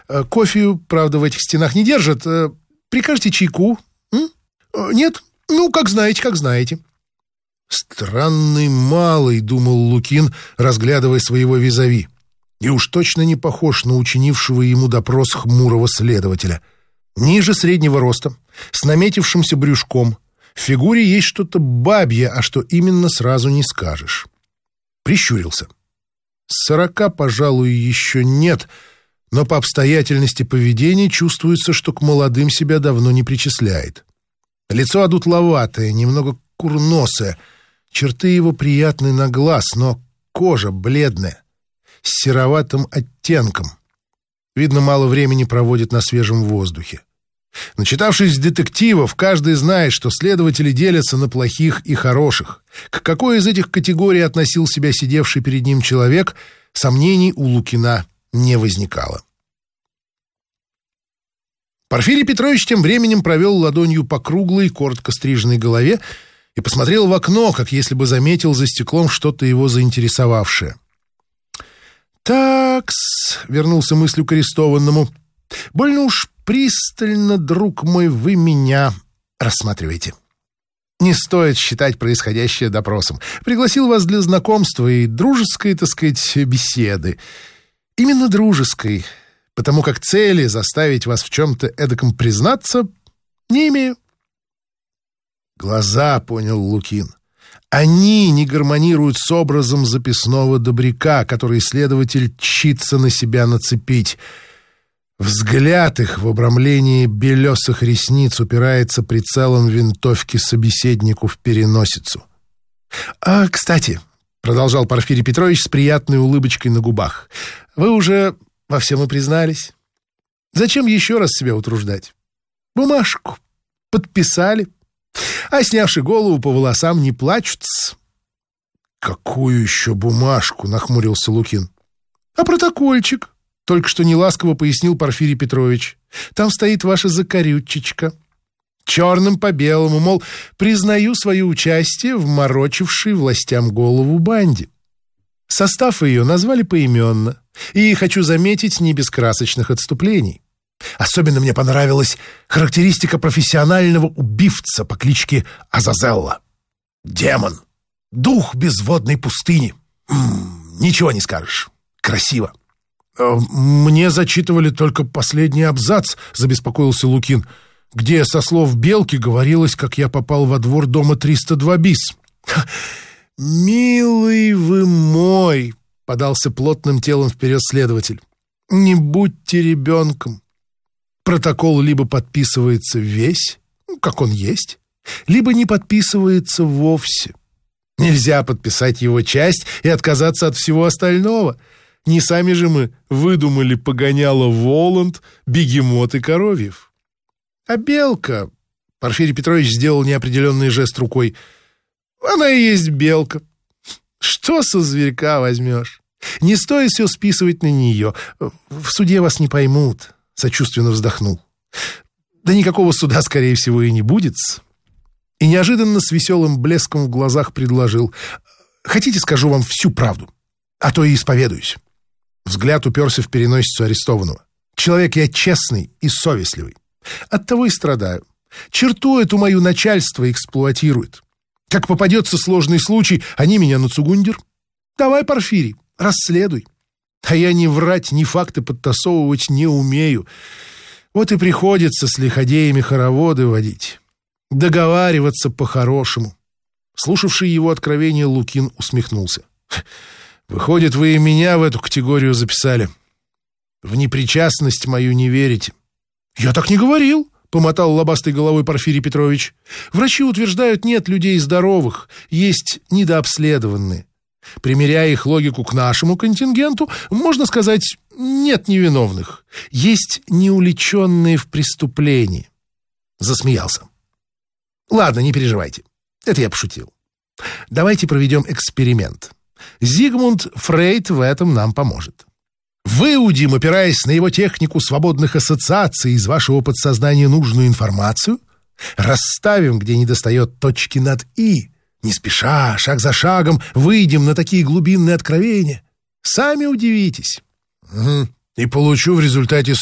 Кофе, правда, в этих стенах не держат. Прикажете чайку? Нет? Ну, как знаете, как знаете. Странный малый, думал Лукин, разглядывая своего визави. И уж точно не похож на учинившего ему допрос хмурого следователя. Ниже среднего роста, с наметившимся брюшком. В фигуре есть что-то бабье, а что именно, сразу не скажешь. Прищурился. 40, пожалуй, еще нет, но по обстоятельности поведения чувствуется, что к молодым себя давно не причисляет. Лицо одутловатое, немного курносое, черты его приятны на глаз, но кожа бледная, с сероватым оттенком. Видно, мало времени проводит на свежем воздухе. Начитавшись детективов, каждый знает, что следователи делятся на плохих и хороших. К какой из этих категорий относил себя сидевший перед ним человек, сомнений у Лукина не возникало. Порфирий Петрович тем временем провел ладонью по круглой, коротко стриженной голове и посмотрел в окно, как если бы заметил за стеклом что-то его заинтересовавшее. «Так-с», — вернулся мыслью к арестованному, — «больно уж пристально, друг мой, вы меня рассматриваете. Не стоит считать происходящее допросом. Пригласил вас для знакомства и дружеской, так сказать, беседы. Именно дружеской, потому как цели заставить вас в чем-то эдаком признаться не имею». Глаза, понял Лукин. Они не гармонируют с образом записного добряка, который следователь чится на себя нацепить. Взгляд их в обрамлении белесых ресниц упирается прицелом винтовки собеседнику в переносицу. Кстати, — продолжал Порфирий Петрович с приятной улыбочкой на губах, — вы уже во всем и признались. Зачем еще раз себя утруждать? Бумажку подписали, а снявши голову по волосам не плачут-с. «Какую еще бумажку?» — нахмурился Лукин. «Протокольчик», — только что неласково пояснил Порфирий Петрович. «Там стоит ваша закорючечка. Черным по белому, мол, признаю свое участие в морочившей властям голову банде. Состав ее назвали поименно, и, хочу заметить, не без красочных отступлений. Особенно мне понравилась характеристика профессионального убивца по кличке Азазелла. Демон, дух безводной пустыни. Ничего не скажешь. Красиво». «Мне зачитывали только последний абзац», — забеспокоился Лукин, где со слов Белки говорилось, как я попал во двор дома 302 bis. «Милый вы мой», — подался плотным телом вперед следователь, — «не будьте ребенком. Протокол либо подписывается весь, как он есть, либо не подписывается вовсе. Нельзя подписать его часть и отказаться от всего остального. Не сами же мы выдумали погоняло Воланд, Бегемот и Коровьев. А Белка...» — Порфирий Петрович сделал неопределенный жест рукой. «Она и есть Белка. Что со зверька возьмешь? Не стоит все списывать на нее. В суде вас не поймут», — сочувственно вздохнул. «Да никакого суда, скорее всего, и не будет». И неожиданно с веселым блеском в глазах предложил: «Хотите, скажу вам всю правду, а то и исповедуюсь». Взгляд уперся в переносицу арестованного. «Человек я честный и совестливый. Оттого и страдаю. Черту эту мою начальство эксплуатирует. Как попадется сложный случай, они меня на цугундер. Давай, Порфирий, расследуй. А я ни врать, ни факты подтасовывать не умею. Вот и приходится с лиходеями хороводы водить. Договариваться по-хорошему». Слушавший его откровение Лукин усмехнулся. «Выходит, вы и меня в эту категорию записали. В непричастность мою не верите». «Я так не говорил», — помотал лобастой головой Порфирий Петрович. «Врачи утверждают, нет людей здоровых, есть недообследованные. Примеряя их логику к нашему контингенту, можно сказать, нет невиновных. Есть неуличенные в преступлении». Засмеялся. «Ладно, не переживайте. Это я пошутил. Давайте проведем эксперимент. Зигмунд Фрейд в этом нам поможет. Выудим, опираясь на его технику свободных ассоциаций, из вашего подсознания нужную информацию, расставим, где недостает точки над «и», не спеша, шаг за шагом, выйдем на такие глубинные откровения. Сами удивитесь. И получу в результате